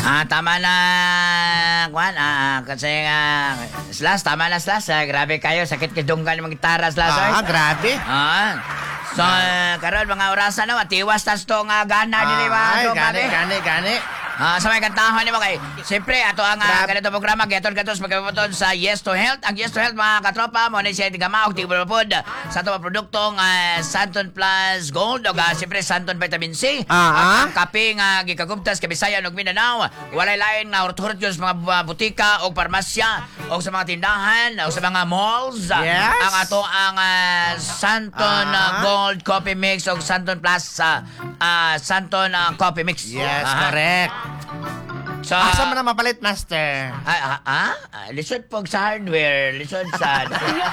Tama na, Kwan. Kasi Slash, tama na, Slash. Grabe kayo, sakit kidunggan ng gitara, Slash. Grabe. So, karon mga orasan na, tiwas tas to nga gana nila ba? Gani. Sa may kantahon ni mo kay, siyempre, ato ang ganito programa, gaton-gatos, magkaputon sa Yes to Health. Ang Yes to Health, mga katropa, mo na siya tigamaog, tigbalapod sa ito mga produktong Santon Plus Gold, o siyempre, Santon Vitamin C. At ang kape nga gikagubtas, Kabisayan o Mindanao, walay lain nga hurot-hurot yun sa mga butika o parmasya, o sa mga tindahan, o sa mga malls. Yes. Ang ato ang Santon Gold Coffee Mix o Santon Plus Santon Coffee Mix. Yes, correct. So, asa man na mapalit, Master? Lisod pog sa hardware, lisod sad.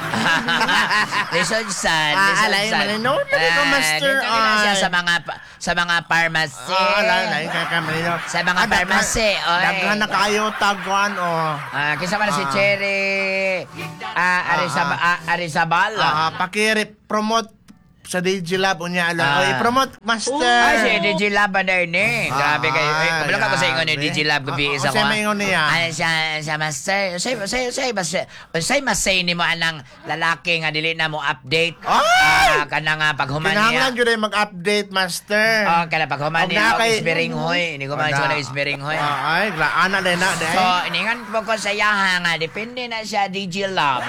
lisod sad. Alay, malino na Master. Dito na siya sa mga pharmacy. Alay, malino. Sa mga pharmacy. Daghan na kayo, tagwan, Kisa man si Cherry Arizabal. Paki-promote sa Digilab unya i-promote, Master. Si Digilab na ini. Grabe kayo. Kabalo ka ko sa ingon ni Digilab gabi isa ko. Sa ingon niya. Sa Master. Say masay ni mo anang lalaki nga dili na mo update. Kana nga paghuman niya. Kinahanglan jud mag-update, Master. Kana paghuman niya isbering hoy. Hindi ko man sa isbering hoy. Ana na. So, iningan ko sa yaha nga depende na siya Digilab.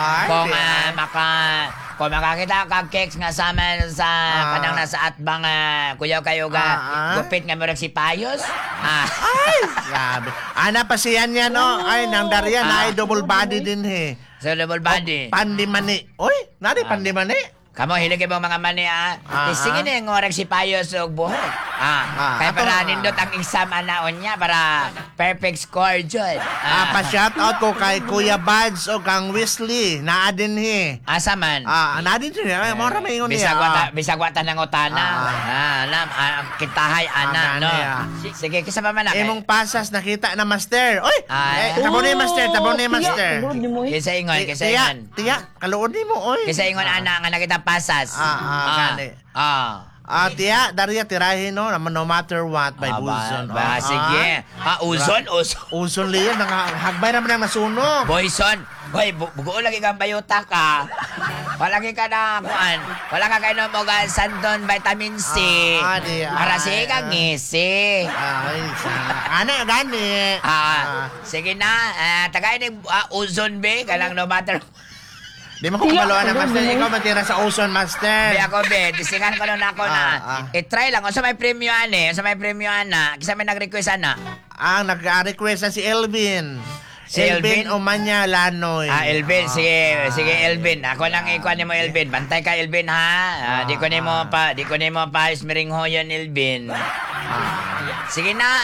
Kung makakita kag cakes nga sa kanang nasa atbang kuyaw kayo gupit nga murag si Payos. Grabe. Ana pa siyan niya, no? Ay, nang Darian ay double body din So, double body. Pandimani. Oy, nari pandimani. Kamo hilig ibang mga mani Isingin yung orag si Payos og buhok. Kaya para nindot ang exam anaon niya para perfect score jud. Pa-shout out ko kay Kuya Buds o kang Wesley. Naa din Asa man? Naa din siya. Mora may ingon niya. Bisag wata ng utana. Kitahay ana, no? Sige, kisa pa man Imong pasas nakita na, Master. Oy! Tabo ni Master. Kisa ingon. Tiya, kaluod ni mo, oy. Kisa ingon ana nga nakita pasas. Gani. Tiya, Daria, tirahin, no matter what, by Buzon. Sige. Uzon? Uzon liyan, hagbay naman ang nasunog. Boyson, bugo lagi kang bayuta ka. Wala ka na, wala ka kayo mo Santon Vitamin C. Para siya kang ngisi. Ano, gani. Sige na, tagay ni Uzon, be, kalang no matter Di mo ko kumaluan na, Master. Ikaw matira sa Ozone, Master. Di ako, be. Disingan ko nun ako na. I-try lang. O sa may premium, Sa may premium, Kisa may nag-request, Ang nag-request na si Elvin. Si Elvin Omanya Lanoy. Elvin. Sige, Elvin. Ako lang ikuan mo, Elvin. Bantay ka, Elvin, ha? Di ko nimo pa ismering ho yun, Elvin. Sige na.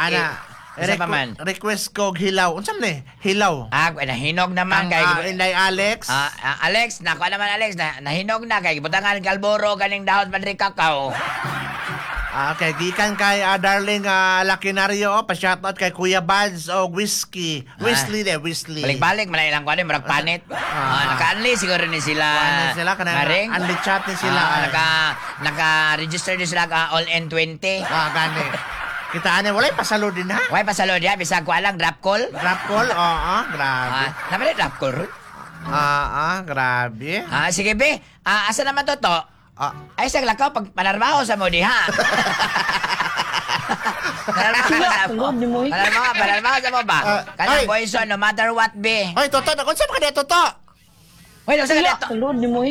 Request ko hilaw. Unsam ni? Hilaw. Nahinog naman kay Inday Alex. Alex, nakuha naman Alex nahinog na kay butangan kalboro kaning dahon madri kakao. Okay, gikan kay darling Lakinario, pa-shoutout kay Kuya Buds o Whiskey. Wesley. Balik-balik man ilang kuan murag panit. Naka-unli siguro ni sila. Kanang unli chat ni sila. Naka-register ni sila all N20. Gani. Kita walay pasalo din, ha? Walay pasalo din, bisag ko lang drop call. Drop call? Grabe. Naman drop call ron? Grabe. Sige, be. Asa naman to? Ay, isang lakaw, pag panarbaho sa mo di, ha? Panarbaho sa mo ba? Kanang Boyson, no matter what, be. Hoy, Toto, nakunsa pa ka niya, Toto? Hoy, nasa ka dito. Tulod ni mo,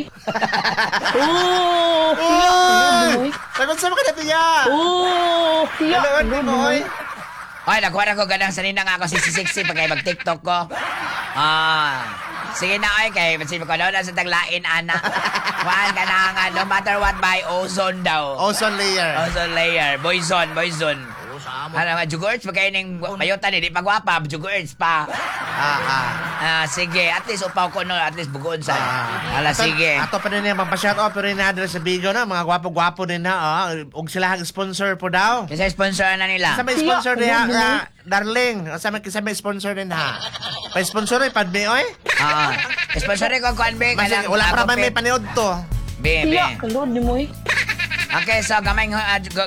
Nakunsa pa ka niya, Tiya? Tulod ni mo, hoy. Hoy, nakuha na ko ganang sanina nga ako sexy pag kayo mag-TikTok ko. Sige na, oy, kay masin ko daw na sa taglain, anak. Kuhaan ka na nga, no matter what, by Ozone daw. Ozone layer. Boyzone. Ano nga, Jugurts, pag kayo ng mayutan, hindi pa gwapa, Jugurts pa. Sige, at least upaw ko no, at least bugoon sa. Sige. Ato pa rin yung magpa-shoutout pero rin na sa Bigo na, mga gwapo-gwapo din na, og sila sponsor po daw. Kasi sponsor na nila. Sa may sponsor niya, darling. Sa may sponsor din ha. Pa-sponsor ay padme, oy. Sponsor ko kuan be. Wala para may paniod to. Be. Tulod ni mo, Okay, so gamay